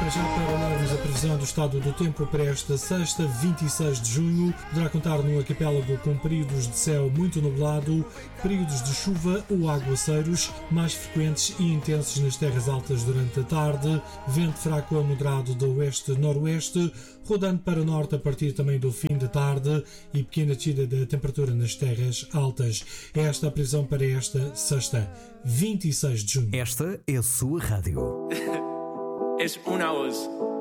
já para olharmos a previsão do estado do tempo para esta sexta, 26 de junho, poderá contar no arquipélago com períodos de céu muito nublado, períodos de chuva ou aguaceiros mais frequentes e intensos nas terras altas durante a tarde, vento fraco a moderado do oeste-noroeste, rodando para o norte a partir também do fim da tarde e pequena descida da temperatura nas terras altas. Esta é a previsão para esta sexta, 26 de junho. Esta é a sua rádio. Es una voz.